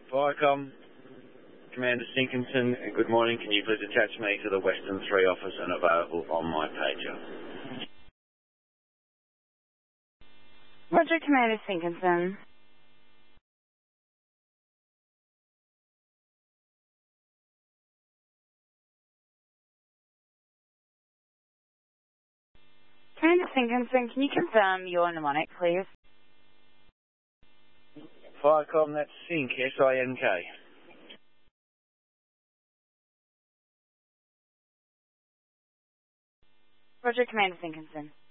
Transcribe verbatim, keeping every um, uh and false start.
Viacom, Commander Sinkinson, good morning. Can you please attach me to the Western three office and available on my pager? Roger, Commander Sinkinson. Commander Sinkinson, can you confirm your mnemonic, please? Viacom, that's Sink, S I N K. Roger, Commander Sinkinson.